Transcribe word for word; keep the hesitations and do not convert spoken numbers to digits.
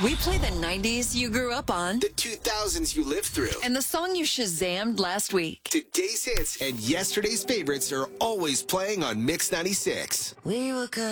We play the nineties you grew up on. The two thousands you lived through. And the song you Shazammed last week. Today's hits and yesterday's favorites are always playing on Mix ninety-six. We were good.